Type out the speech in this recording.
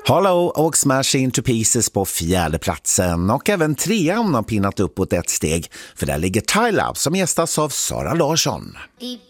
Hollow och Smash Into Pieces på 4:e platsen, och även 3:an har pinnat uppåt ett steg, för där ligger Tyler som gästas av Sara Larsson.